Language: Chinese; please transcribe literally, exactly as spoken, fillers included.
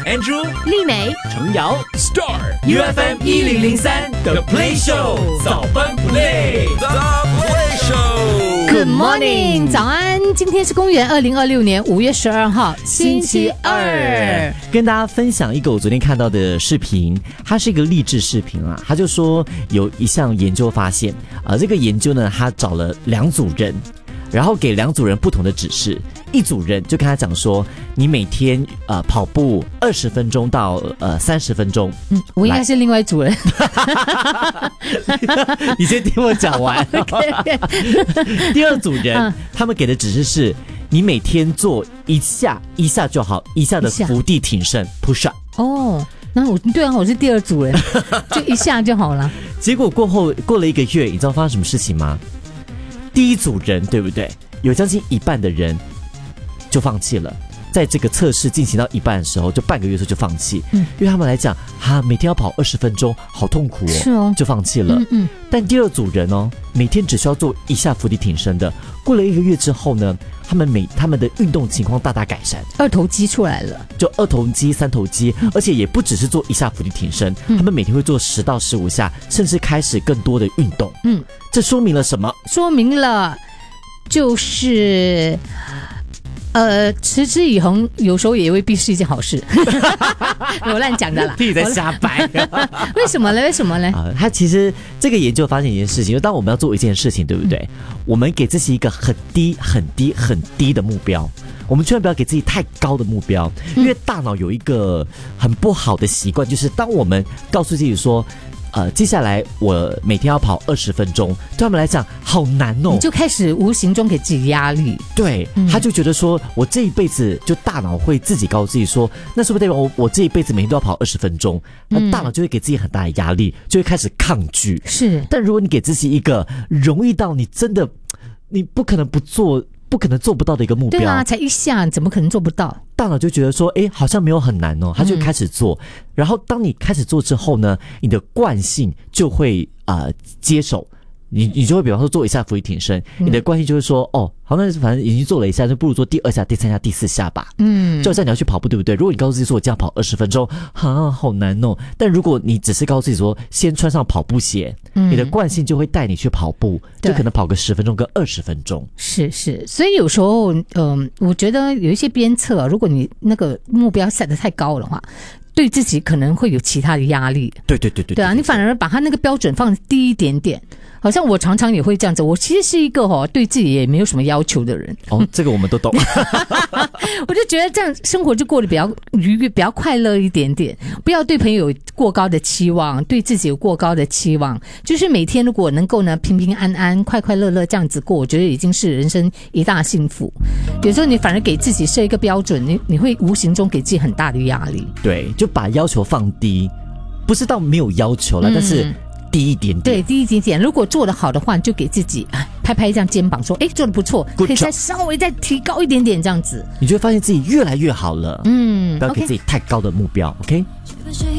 Andrew、 丽美、 程瑶、Star U F M 一零零三 The Play Show 早班 Play The Play Show。Good morning， 早安！今天是公元二零二六年五月十二号，星期二。 跟大家分享一个我昨天看到的视频，它是一个励志视频啊。他就说有一项研究发现，呃，这个研究呢，他找了两组人，然后给两组人不同的指示。一组人就跟他讲说，你每天呃跑步二十分钟到呃三十分钟。 嗯，我应该是另外一组人。 你先听我讲完。第二组人、嗯，他们给的指示是，你每天做一下一下就好，一下的伏地挺身 push up。 哦，那我对啊，我是第二组人，就一下就好了。 结果过后过了一个月，你知道发生什么事情吗？第一组人对不对？有将近一半的人就放弃了，在这个测试进行到一半的时候，就半个月的时候就放弃，嗯，因为他们来讲，哈、啊，每天要跑二十分钟，好痛苦哦， 是哦， 就放弃了。嗯嗯。但第二组人哦，每天只需要做一下伏地挺身的，过了一个月之后呢，他们每他们的运动情况大大改善， 二头肌出来了， 就二头肌、三头肌，嗯、而且也不只是做一下伏地挺身、嗯，他们每天会做十到十五下，甚至开始更多的运动。嗯，这说明了什么？ 说明了就是。呃，持之以恒有时候也未必是一件好事。我乱讲的啦， 自己在瞎掰。 为什么呢？为什么呢？ 啊、呃，他其实这个研究发现一件事情，就当我们要做一件事情，对不对？嗯、我们给自己一个很低、很低、很低的目标，我们千万不要给自己太高的目标，因为大脑有一个很不好的习惯，就是当我们告诉自己说。呃，接下来我每天要跑二十分钟，对他们来讲好难哦。 你就开始无形中给自己压力， 对、嗯，他就觉得说，我这一辈子就大脑会自己告诉自己说，那是不是代表我我这一辈子每天都要跑二十分钟？那大脑就会给自己很大的压力，就会开始抗拒。 是， 但如果你给自己一个容易到你真的，你不可能不做。不可能做不到的一个目标， 对啊，才一下，怎么可能做不到？ 大脑就觉得说，哎，好像没有很难哦，他就开始做。嗯、然后当你开始做之后呢，你的惯性就会啊、呃、接手。你你就会比方说做一下伏地挺身、嗯，你的惯性就会说，哦，好，那反正已经做了一下，就不如做第二下、第三下、第四下吧。嗯，就好像你要去跑步，对不对？如果你告诉自己说我这样跑二十分钟，啊，好难哦。但如果你只是告诉自己说，先穿上跑步鞋，嗯、你的惯性就会带你去跑步，就可能跑个十分钟跟二十分钟。 是是，所以有时候，嗯、呃，我觉得有一些鞭策、啊，如果你那个目标set得太高的话。对自己可能会有其他的压力， 对对对对， 对啊，你反而把他那个标准放低一点点，好像我常常也会这样子。我其实是一个哦，对自己也没有什么要求的人。 哦，这个我们都懂。 我就觉得这样生活就过得比较愉悦、比较快乐一点点，不要对朋友有过高的期望，对自己有过高的期望。就是每天如果能够呢平平安安、快快乐乐这样子过，我觉得已经是人生一大幸福。有时候你反而给自己设一个标准，你你会无形中给自己很大的压力。 对，就把要求放低，不是到没有要求了、嗯，但是低一点点。 对，低一点点。如果做得好的话，你就给自己拍拍这样肩膀，说：“哎，做得不错，可以再稍微再提高一点点，这样子。” 你就会发现自己越来越好了。嗯，不要给自己太高的目标。OK。